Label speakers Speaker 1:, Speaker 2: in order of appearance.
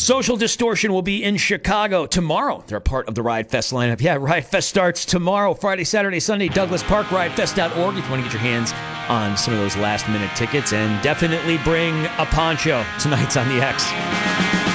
Speaker 1: Social Distortion will be in Chicago tomorrow. They're a part of the Riot Fest lineup. Yeah, Riot Fest starts tomorrow, Friday, Saturday, Sunday, Douglas Park, riotfest.org if you want to get your hands on some of those last-minute tickets. And definitely bring a poncho. Tonight's on the X.